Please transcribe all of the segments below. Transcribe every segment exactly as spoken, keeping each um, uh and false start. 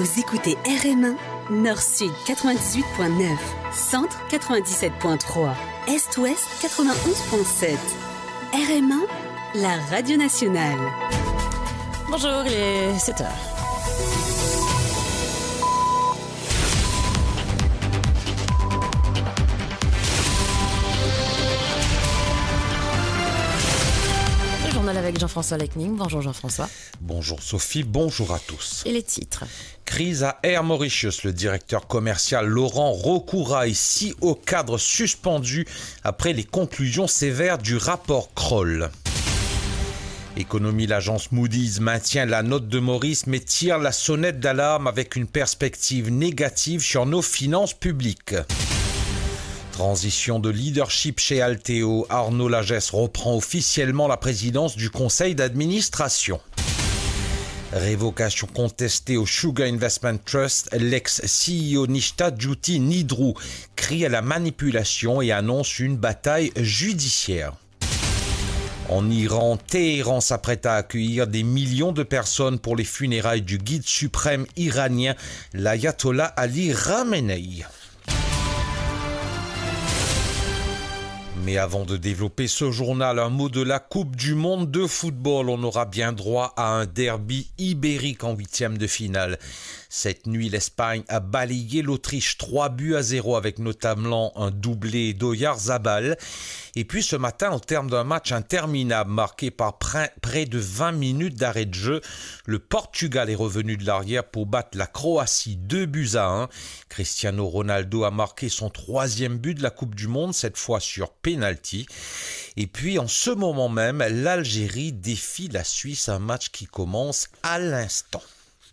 Vous écoutez R M un, Nord-Sud quatre-vingt-dix-huit virgule neuf, Centre quatre-vingt-dix-sept virgule trois, Est-Ouest quatre-vingt-onze virgule sept. R M un, la radio nationale. Bonjour, il est sept heures. Avec Jean-François Lecning. Bonjour Jean-François. Bonjour Sophie, bonjour à tous. Et les titres. Crise à Air Mauritius. Le directeur commercial Laurent Rokouraï, six hauts cadres suspendus après les conclusions sévères du rapport Kroll. Économie, l'agence Moody's maintient la note de Maurice mais tire la sonnette d'alarme avec une perspective négative sur nos finances publiques. Transition de leadership chez Alteo, Arnaud Lagesse reprend officiellement la présidence du conseil d'administration. Révocation contestée au Sugar Investment Trust, l'ex-C E O Nishta Jyoti Nidru crie à la manipulation et annonce une bataille judiciaire. En Iran, Téhéran s'apprête à accueillir des millions de personnes pour les funérailles du guide suprême iranien, l'ayatollah Ali Khamenei. Mais avant de développer ce journal, un mot de la Coupe du Monde de football. On aura bien droit à un derby ibérique en huitième de finale. Cette nuit, l'Espagne a balayé l'Autriche trois buts à zéro avec notamment un doublé d'Oyarzabal. Et puis ce matin, au terme d'un match interminable marqué par près de vingt minutes d'arrêt de jeu, le Portugal est revenu de l'arrière pour battre la Croatie deux buts à un. Cristiano Ronaldo a marqué son troisième but de la Coupe du Monde, cette fois sur penalty. Et puis en ce moment même, l'Algérie défie la Suisse, un match qui commence à l'instant.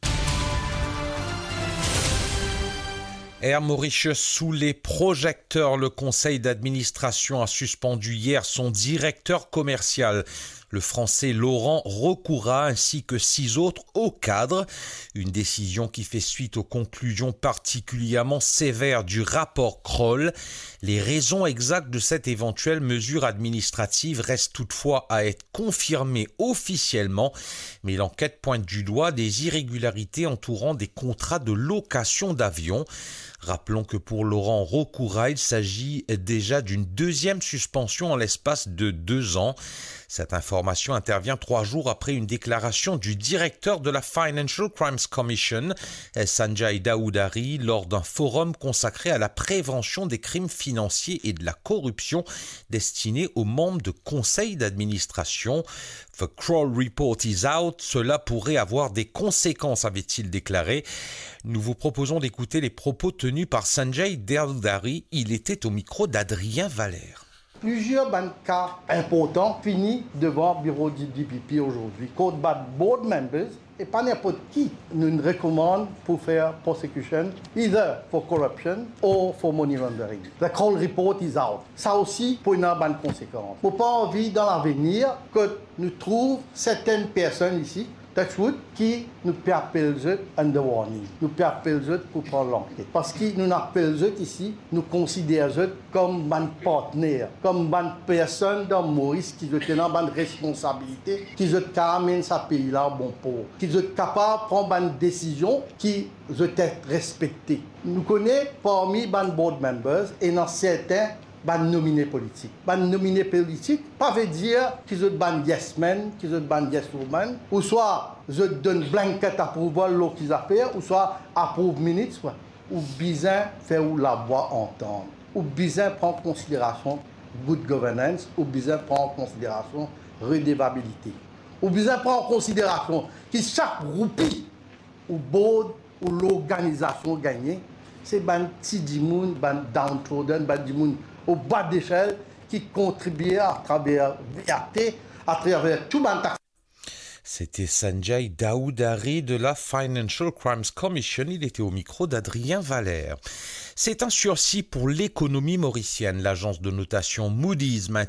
Air Mauritius sous les projecteurs. Le conseil d'administration a suspendu hier son directeur commercial, le Français Laurent Rokouraï, ainsi que six autres hauts cadres. Une décision qui fait suite aux conclusions particulièrement sévères du rapport Kroll. Les raisons exactes de cette éventuelle mesure administrative restent toutefois à être confirmées officiellement, mais l'enquête pointe du doigt des irrégularités entourant des contrats de location d'avions. Rappelons que pour Laurent Rokouraï, il s'agit déjà d'une deuxième suspension en l'espace de deux ans. Cette information intervient trois jours après une déclaration du directeur de la Financial Crimes Commission, Sanjay Dawoodari, lors d'un forum consacré à la prévention des crimes financiers et de la corruption destiné aux membres de conseils d'administration. The Kroll report is out. Cela pourrait avoir des conséquences, avait-il déclaré. Nous vous proposons d'écouter les propos tenus par Sanjay Dawoodari. Il était au micro d'Adrien Valère. Plusieurs cas importants finis devant le bureau du D P P aujourd'hui. Code board members et pas n'importe qui nous recommande pour faire prosecution, either for corruption or for money laundering. The Kroll report is out. Ça aussi pour une bonne conséquence. Pour pas envie dans l'avenir que nous trouvions certaines personnes ici, Touchwood, qui nous appellent under warning, nous appellent pour prendre l'enquête. Parce que nous appellent ici, nous considérons comme un partenaire, comme une personne dans Maurice qui ont une responsabilité, qui ont amené ce pays-là au bon port, qui sont capables de prendre une décision qui doit être respectée. Nous connaissons parmi les board members et dans certains ban nominé politique. Ban nominé politique, pas veut dire qu'ils ont ban yes men, qu'ils ont ban yes woman, ou soit je donne blanquette approval l'eau qu'ils appellent, ou soit approuve ministre, ou bien faire la voix entendre, ou bien prendre en considération good governance, ou bien prendre en considération redevabilité, ou bien prendre en considération que chaque groupe ou board ou l'organisation gagnée, c'est ban petit dimoun, ban downtrodden, ban dimoun au bas d'échelle qui contribuait à travers V A T, à travers tout le monde. C'était Sanjay Dawoodari de la Financial Crimes Commission. Il était au micro d'Adrien Valère. C'est un sursis pour l'économie mauricienne. L'agence de notation Moody's maintient